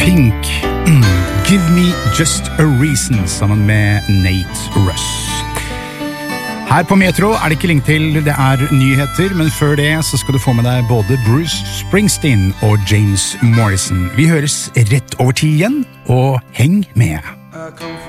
Pink, Give Me Just a Reason, sammen med Nate Russ. Her på Metro det ikke lenge til, det nyheter, men før det så skal du få med deg både Bruce Springsteen og James Morrison. Vi høres rett over 10 igjen, og heng med!